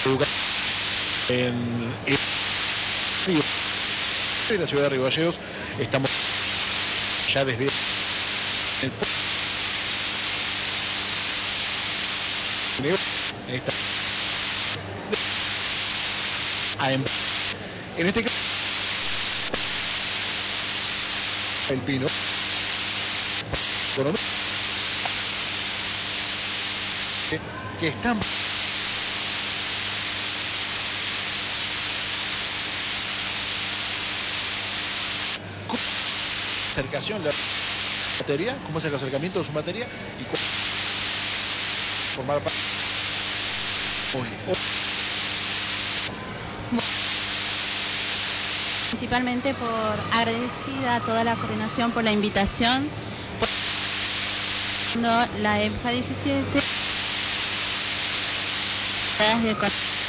en la ciudad de Río Gallegos. Estamos ya desde el en este caso el pino que están acercación la materia, cómo es el acercamiento de su materia y formar parte principalmente por agradecida a toda la coordinación por la invitación, por la EPFA 17